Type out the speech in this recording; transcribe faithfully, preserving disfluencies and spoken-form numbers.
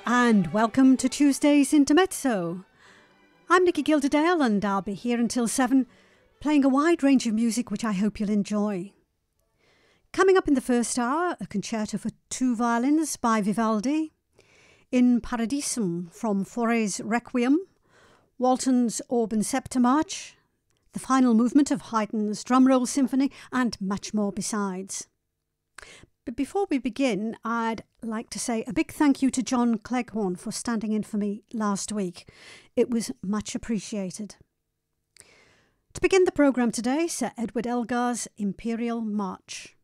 And welcome to Tuesday's Intermezzo. I'm Nikki Gilderdale and I'll be here until seven, playing a wide range of music which I hope you'll enjoy. Coming up in the first hour, a concerto for two violins by Vivaldi, In Paradisum from Fauré's Requiem, Walton's Orban Scepter March, the final movement of Haydn's Drumroll Symphony, and much more besides. But before we begin, I'd like to say a big thank you to John Cleghorn for standing in for me last week. It was much appreciated. To begin the programme today, Sir Edward Elgar's Imperial March.